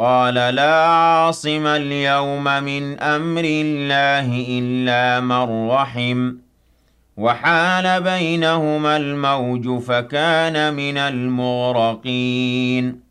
قال لا عاصم اليوم من أمر الله إلا من رحم وحال بينهما الموج فكان من المغرقين